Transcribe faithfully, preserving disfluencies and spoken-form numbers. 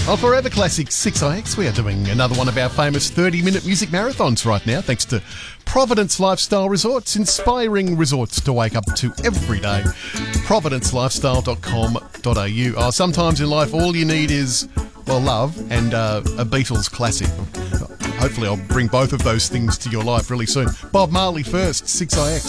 On Forever Classics six I X, we are doing another one of our famous thirty-minute music marathons right now, thanks to Providence Lifestyle Resorts, inspiring resorts to wake up to every day. providence lifestyle dot com dot a u. Oh, sometimes in life, all you need is, well, love and uh, a Beatles classic. Hopefully I'll bring both of those things to your life really soon. Bob Marley first, six I X.